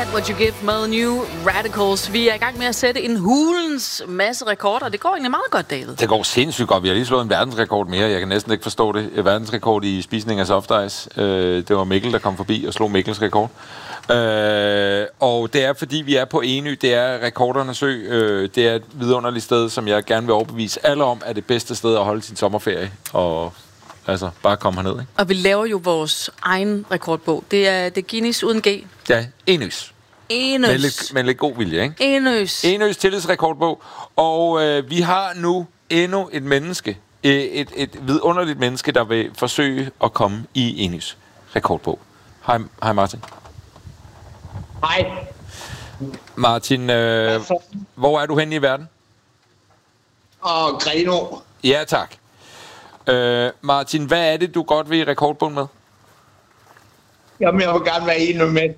What You Give med New Radicals. Vi er i gang med at sætte en hulens masse rekorder. Det går egentlig meget godt, David. Det går sindssygt godt. Vi har lige slået en verdensrekord mere. Jeg kan næsten ikke forstå det. Verdensrekord i spisning af softice. Det var Mikkel, der kom forbi og slog Mikkels rekord. Og det er, fordi vi er på Enø. Det er Rekordernes Ø. Det er et vidunderligt sted, som jeg gerne vil overbevise alle om, er det bedste sted at holde sin sommerferie. Og altså, bare komme herned, ikke? Og vi laver jo vores egen rekordbog. Det er Guinness uden G. Ja, Enøs. Med lidt god vilje, ikke? Enøs tillidsrekordbog. Og vi har nu endnu et menneske, et vidunderligt menneske, der vil forsøge at komme i Enøs rekordbog. Hej Martin. Hej. Martin, hvor er du henne i verden? Greno. Ja, tak. Martin, hvad er det, du godt vil i rekordbogen med? Jamen, jeg vil gerne være enig med.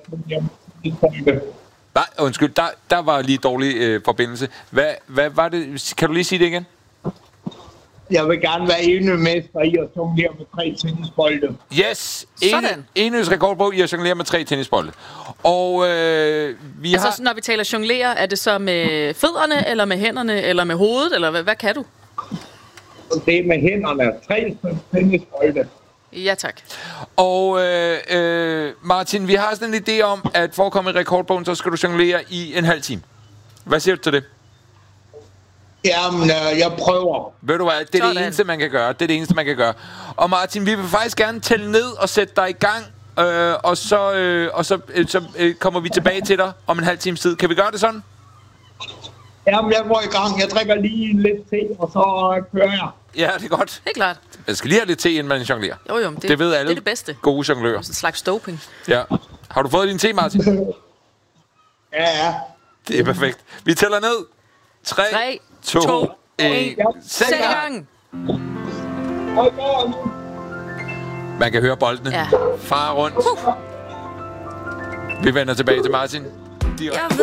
Nej, undskyld, der var lige dårlig forbindelse. Hvad var det? Kan du lige sige det igen? Jeg vil gerne være enig med, så I har jongleret med 3 tennisbolde. Yes! Enøs rekordbog, I har jongleret med 3 tennisbolde. Og vi har... Altså, når vi taler jonglere, er det så med fødderne, eller med hænderne, eller med hovedet, eller hvad kan du? Det er med hænderne. 3 tennisbolde. Ja, tak. Og Martin, vi har sådan en idé om, at for at komme i rekordbogen, så skal du jonglere i en halv time. Hvad siger du til det? Jamen, jeg prøver. Ved du hvad, det er det eneste, man kan gøre. Det er det eneste, man kan gøre. Og Martin, vi vil faktisk gerne tælle ned og sætte dig i gang, og så kommer vi tilbage til dig om en halv times tid. Kan vi gøre det sådan? Jamen, jeg går i gang. Jeg drikker lige lidt te, og så kører jeg. Ja, det er godt. Helt klart. Jeg skal lige have lidt te, inden man jonglerer. Jo, det ved alle. Det er det bedste. Gode jonglører. Det er en slags doping. Ja. Har du fået din te, Martin? Ja. Det er perfekt. Vi tæller ned. 3, 2, 1. Sæt i gang! Man kan høre boldene. Ja. Far rundt. Vi vender tilbage til Martin. Jeg ved